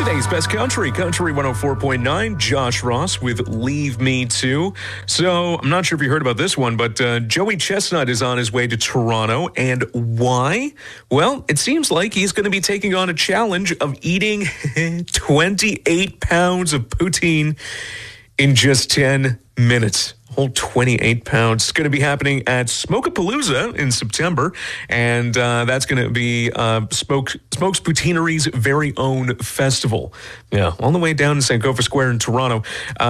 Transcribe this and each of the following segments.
Today's best country, Country 104.9, Josh Ross with Leave Me To. So, I'm not sure if you heard about this one, but Joey Chestnut is on his way to Toronto. And why? Well, it seems like he's going to be taking on a challenge of eating 28 pounds of poutine in just 10 minutes. Whole 28 pounds. It's going to be happening at Smokapalooza in September, and that's going to be Smokes Poutinery's very own festival. Yeah, all the way down in Sankofa Square in Toronto.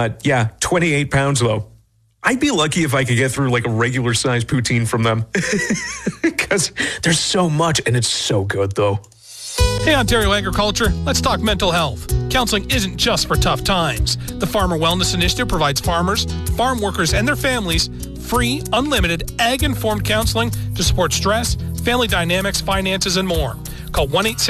28 pounds though. I'd be lucky if I could get through like a regular size poutine from them because there's so much and it's so good though. Hey, Ontario Agriculture, let's talk mental health. Counseling isn't just for tough times. The Farmer Wellness Initiative provides farmers, farm workers, and their families free, unlimited, ag-informed counseling to support stress, family dynamics, finances, and more. Call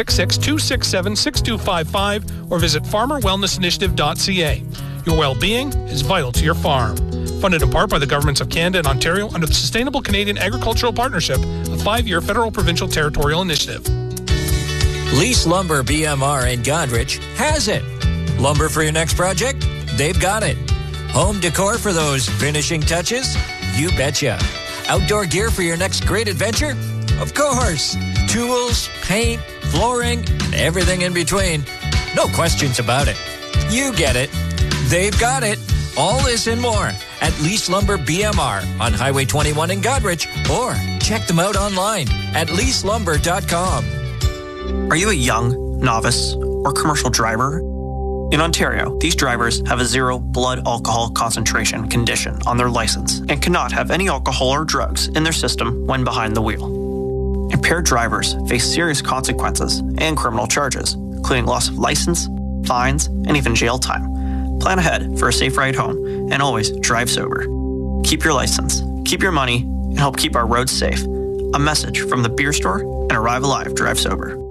1-866-267-6255 or visit farmerwellnessinitiative.ca. Your well-being is vital to your farm. Funded in part by the governments of Canada and Ontario under the Sustainable Canadian Agricultural Partnership, a 5-year federal provincial territorial initiative. Lease Lumber BMR in Godrich has it. Lumber for your next project? They've got it. Home decor for those finishing touches? You betcha. Outdoor gear for your next great adventure? Of course. Tools, paint, flooring, and everything in between. No questions about it. You get it. They've got it. All this and more at Lease Lumber BMR on Highway 21 in Godrich, or check them out online at leaselumber.com. Are you a young, novice, or commercial driver? In Ontario, these drivers have a 0 blood alcohol concentration condition on their license and cannot have any alcohol or drugs in their system when behind the wheel. Impaired drivers face serious consequences and criminal charges, including loss of license, fines, and even jail time. Plan ahead for a safe ride home and always drive sober. Keep your license, keep your money, and help keep our roads safe. A message from the Beer Store and Arrive Alive Drive Sober.